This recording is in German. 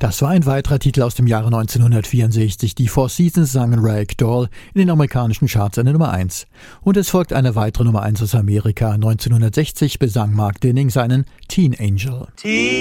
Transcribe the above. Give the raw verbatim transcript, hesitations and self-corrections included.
Das war ein weiterer Titel aus dem Jahre neunzehnhundertvierundsechzig. Die Four Seasons sangen Ragdoll in den amerikanischen Charts eine Nummer eins. Und es folgt eine weitere Nummer eins aus Amerika. neunzehnhundertsechzig besang Mark Dinning seinen Teen Angel. Teen